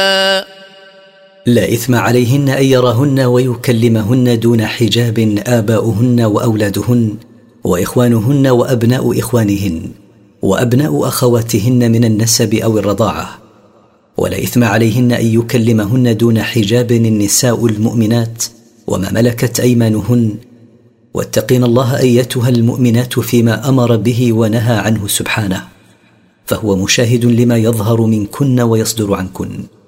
لا إثم عليهن أن يراهن ويكلمهن دون حجاب آباؤهن وأولادهن وإخوانهن وأبناء إخوانهن وأبناء أخواتهن من النسب أو الرضاعة. ولا إثم عليهن أن يكلمهن دون حجاب النساء المؤمنات وما ملكت أيمانهن. واتقين الله أيتها المؤمنات فيما أمر به ونهى عنه سبحانه، فهو مشاهد لما يظهر منكن ويصدر عنكن.